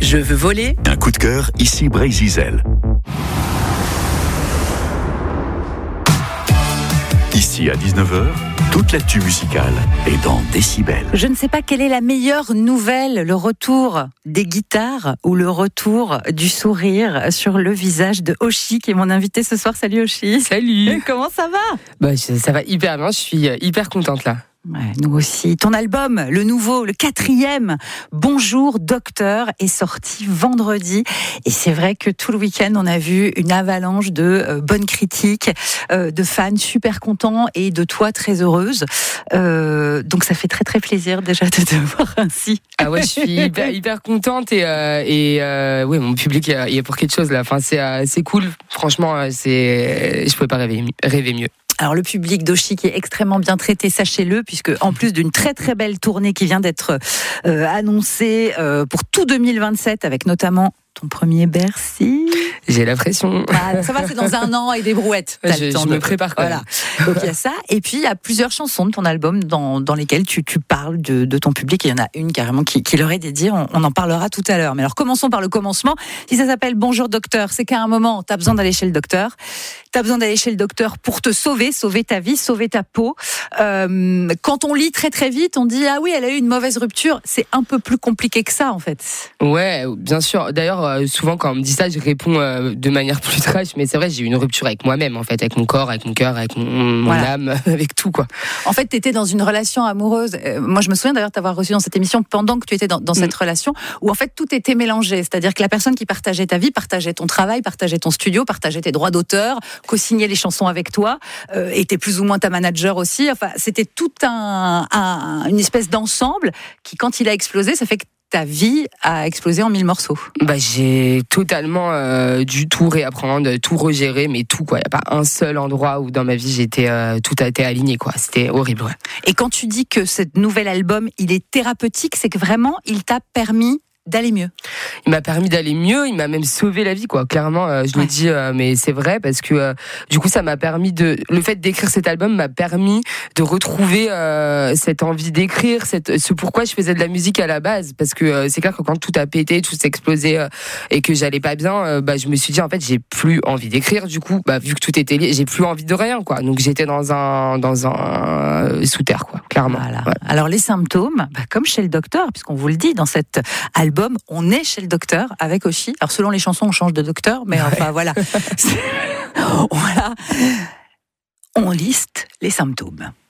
Je veux voler. Un coup de cœur, ici Brésil. Ici à 19h, toute l'actu musicale est dans Décibel. Je ne sais pas quelle est la meilleure nouvelle, le retour des guitares ou le retour du sourire sur le visage de Oshi, qui est mon invité ce soir. Salut Oshi. Salut. Comment ça va ? Ça va hyper bien, je suis hyper contente là. Ouais, nous aussi. Ton album, le nouveau, le 4e, Bonjour Docteur, est sorti vendredi. Et c'est vrai que tout le week-end, on a vu une avalanche de bonnes critiques, de fans super contents et de toi très heureuse. Donc ça fait très très plaisir déjà de te voir ainsi. Ah ouais, je suis hyper contente et ouais, mon public il y a pour quelque chose là. Enfin c'est cool. Franchement, je pouvais pas rêver mieux. Alors le public d'Oshi qui est extrêmement bien traité, sachez-le, puisque en plus d'une très très belle tournée qui vient d'être annoncée pour tout 2027, avec notamment ton premier Bercy. J'ai la pression. Ah, ça va, c'est dans un an et des brouettes. Je me prépare quand même. Donc il y a ça. Et puis il y a plusieurs chansons de ton album dans lesquelles tu parles de ton public. Il y en a une carrément qui leur est dédiée. On en parlera tout à l'heure. Mais alors commençons par le commencement. Si ça s'appelle Bonjour Docteur, c'est qu'à un moment, tu as besoin d'aller chez le docteur. Tu as besoin d'aller chez le docteur pour te sauver ta vie, sauver ta peau. Quand on lit très très vite, on dit ah oui, elle a eu une mauvaise rupture. C'est un peu plus compliqué que ça en fait. Ouais, bien sûr. D'ailleurs, souvent quand on me dit ça, je réponds de manière plus trash, mais c'est vrai, j'ai eu une rupture avec moi-même en fait, avec mon corps, avec mon cœur, avec mon âme, avec tout quoi. En fait, t'étais dans une relation amoureuse. Moi, je me souviens d'ailleurs t'avoir reçu dans cette émission pendant que tu étais dans cette relation où en fait tout était mélangé. C'est-à-dire que la personne qui partageait ta vie, partageait ton travail, partageait ton studio, partageait tes droits d'auteur, co-signait les chansons avec toi, était plus ou moins ta manager aussi. Enfin, c'était tout une espèce d'ensemble qui, quand il a explosé, ça fait que ta vie a explosé en 1000 morceaux. J'ai totalement dû tout réapprendre, tout regérer, mais tout quoi. Il y a pas un seul endroit où dans ma vie tout a été aligné quoi. C'était horrible. Ouais. Et quand tu dis que ce nouvel album, il est thérapeutique, c'est que vraiment, il t'a permis d'aller mieux. Il m'a permis d'aller mieux, il m'a même sauvé la vie quoi. Clairement, je le dis, mais c'est vrai parce que du coup ça m'a permis le fait d'écrire cet album m'a permis de retrouver cette envie d'écrire, ce pourquoi je faisais de la musique à la base, parce que c'est clair que quand tout a pété, tout s'est explosé et que j'allais pas bien, je me suis dit en fait j'ai plus envie d'écrire. Du coup, vu que tout était lié, j'ai plus envie de rien quoi. Donc j'étais dans un sous terre quoi, clairement. Voilà. Ouais. Alors les symptômes, comme chez le docteur, puisqu'on vous le dit dans cet album, on est chez le docteur avec Oshi. Alors selon les chansons, on change de docteur, mais enfin voilà. Voilà. On liste les symptômes.